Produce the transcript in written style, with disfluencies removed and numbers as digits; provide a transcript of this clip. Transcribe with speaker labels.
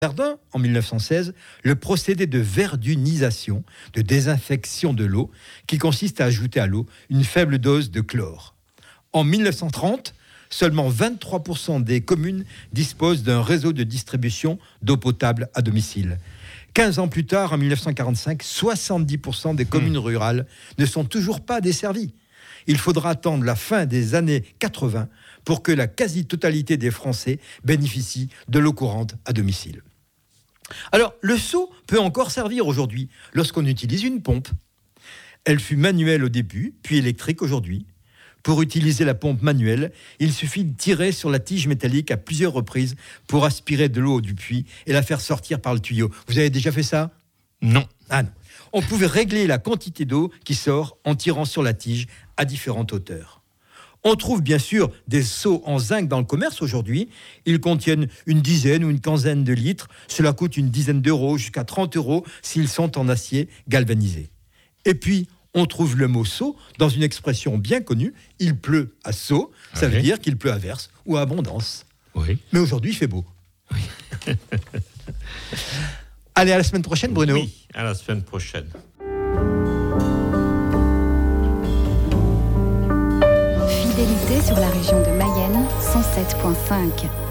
Speaker 1: Jardin, en 1916, le procédé de verdunisation, de désinfection de l'eau, qui consiste à ajouter à l'eau une faible dose de chlore. En 1930, seulement 23% des communes disposent d'un réseau de distribution d'eau potable à domicile. 15 ans plus tard, en 1945, 70% des communes rurales ne sont toujours pas desservies. Il faudra attendre la fin des années 80 pour que la quasi-totalité des Français bénéficient de l'eau courante à domicile. Alors, le seau peut encore servir aujourd'hui lorsqu'on utilise une pompe. Elle fut manuelle au début, puis électrique aujourd'hui. Pour utiliser la pompe manuelle, il suffit de tirer sur la tige métallique à plusieurs reprises pour aspirer de l'eau du puits et la faire sortir par le tuyau. Vous avez déjà fait ça ?
Speaker 2: Non.
Speaker 1: Ah non. On pouvait régler la quantité d'eau qui sort en tirant sur la tige à différentes hauteurs. On trouve bien sûr des seaux en zinc dans le commerce aujourd'hui. Ils contiennent une dizaine ou une quinzaine de litres. Cela coûte une dizaine d'euros, jusqu'à 30 € s'ils sont en acier galvanisé. Et puis, on trouve le mot seau dans une expression bien connue. Il pleut à seau, ça veut dire qu'il pleut à verse ou à abondance.
Speaker 2: Oui.
Speaker 1: Mais aujourd'hui, il fait beau.
Speaker 2: Oui.
Speaker 1: Allez, à la semaine prochaine, Bruno.
Speaker 2: Oui, à la semaine prochaine.
Speaker 3: Fidélité sur la région de Mayenne, 107.5.